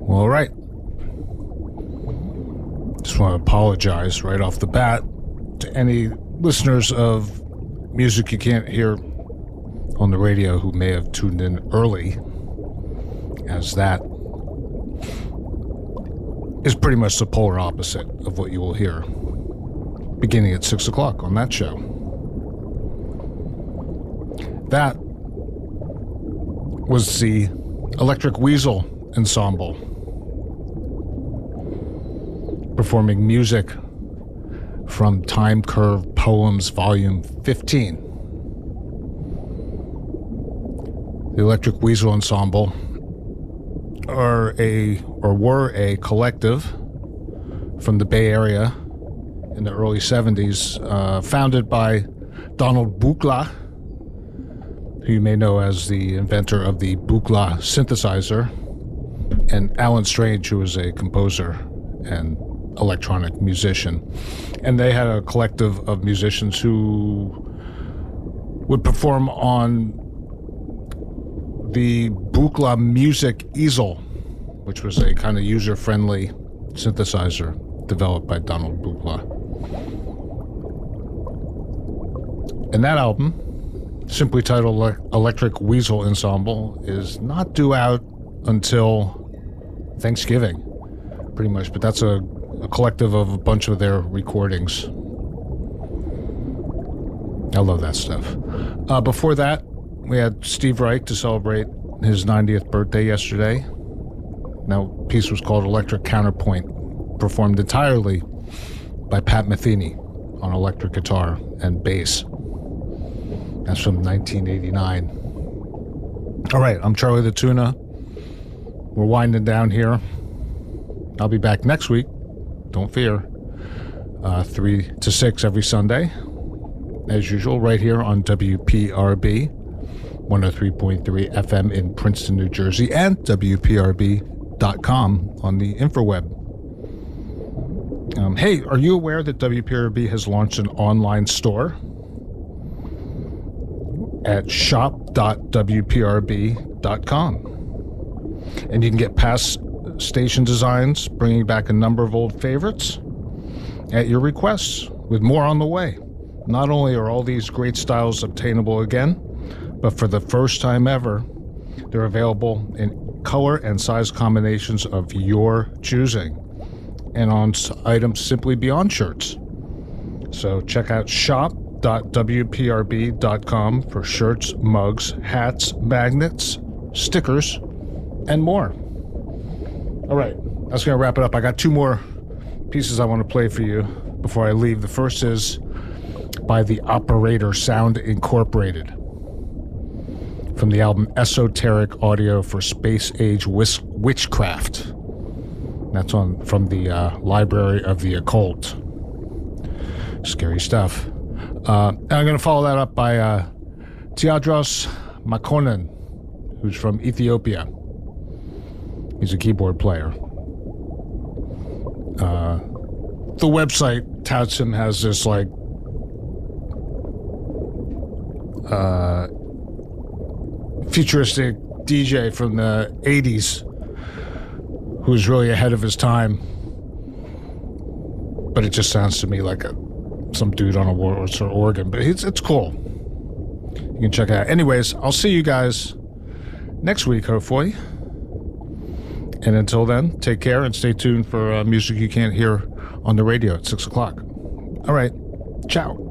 Well, all right. Just want to apologize right off the bat to any listeners of music you can't hear on the radio who may have tuned in early, as that is pretty much the polar opposite of what you will hear beginning at 6 o'clock on that show. That was the Electric Weasel Ensemble performing music from Time Curve Poems Volume 15. The Electric Weasel Ensemble were a collective from the Bay Area in the early 70s, founded by Donald Buchla, who you may know as the inventor of the Buchla synthesizer, and Alan Strange, who was a composer and electronic musician. And they had a collective of musicians who would perform on the Buchla Music Easel, which was a kind of user-friendly synthesizer developed by Donald Buchla. And that album, simply titled Electric Weasel Ensemble, is not due out until Thanksgiving, pretty much, but that's a collective of a bunch of their recordings. I love that stuff. Before that, we had Steve Reich to celebrate his 90th birthday yesterday. Now, piece was called Electric Counterpoint, performed entirely by Pat Metheny on electric guitar and bass. That's from 1989. All right, I'm Charlie the Tuna. We're winding down here. I'll be back next week. Don't fear. 3 to 6 every Sunday, as usual, right here on WPRB 103.3 FM in Princeton, New Jersey, and WPRB.com on the infraweb. Hey, are you aware that WPRB has launched an online store at shop.wprb.com? And you can get past station designs, bringing back a number of old favorites at your requests, with more on the way. Not only are all these great styles obtainable again, but for the first time ever, they're available in color and size combinations of your choosing, and on items simply beyond shirts. So check out shop.wprb.com for shirts, mugs, hats, magnets, stickers, and more. All right, that's going to wrap it up. I got 2 more pieces I want to play for you before I leave. The first is by the Operator Sound Incorporated from the album Esoteric Audio for Space Age Witchcraft. That's from the Library of the Occult. Scary stuff. And I'm going to follow that up by Teodros Makonnen, who's from Ethiopia. He's a keyboard player. The website touts him as this futuristic DJ from the 80s who's really ahead of his time. But it just sounds to me like some dude on a Wurlitzer organ. But it's cool. You can check it out. Anyways, I'll see you guys next week, hopefully. And until then, take care and stay tuned for music you can't hear on the radio at 6 o'clock. All right. Ciao.